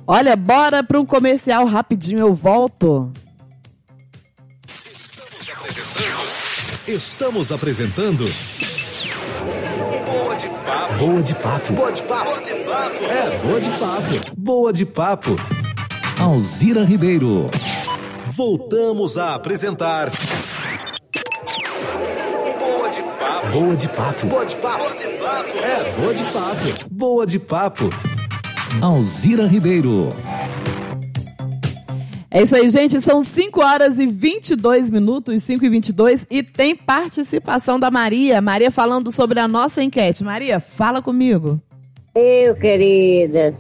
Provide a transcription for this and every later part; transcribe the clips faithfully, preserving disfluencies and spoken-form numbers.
Olha, bora para um comercial rapidinho, eu volto. Estamos apresentando Boa de Papo. Boa de Papo. Boa de Papo. Boa de Papo. É, Boa de Papo. Boa de Papo. Alzira Ribeiro. Voltamos a apresentar Boa de Papo. Boa de Papo. Boa de Papo. Boa de Papo. É, Boa de Papo. Boa de Papo. Alzira Ribeiro. É isso aí, gente. São cinco horas e vinte e dois minutos, cinco e vinte e dois, e tem participação da Maria. Maria falando sobre a nossa enquete. Maria, fala comigo. Eu, querida.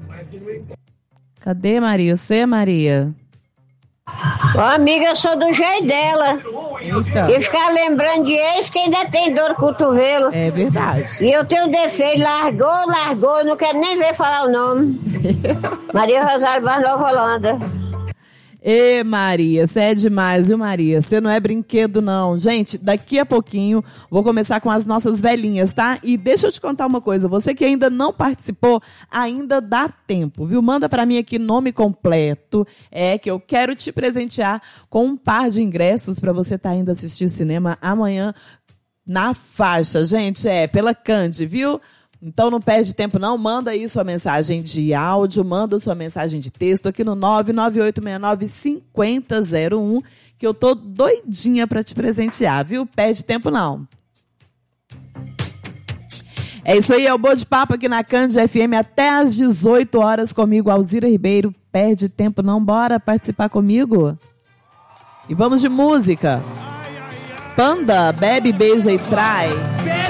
Cadê, Maria? Você, Maria? Ô, amiga, eu sou do jeito dela. Eita. E ficar lembrando de ex que ainda tem dor no cotovelo. É verdade. E eu tenho defeito, largou, largou, não quero nem ver falar o nome. Maria Rosário Barros, Nova Holanda. Ê, Maria, você é demais, viu, Maria? Você não é brinquedo, não. Gente, daqui a pouquinho vou começar com as nossas velhinhas, tá? E deixa eu te contar uma coisa. Você que ainda não participou, ainda dá tempo, viu? Manda pra mim aqui nome completo. É que eu quero te presentear com um par de ingressos pra você estar indo assistir cinema amanhã na faixa. Gente, é pela Cande, viu? Então não perde tempo não, manda aí sua mensagem de áudio, manda sua mensagem de texto aqui no nove nove oito seis nove cinco zero zero um, que eu tô doidinha pra te presentear, viu? Perde tempo não. É isso aí, é o Boa de Papo aqui na Cande F M até às dezoito horas comigo, Alzira Ribeiro. Perde tempo não, bora participar comigo? E vamos de música. Panda, bebe, beija e trai.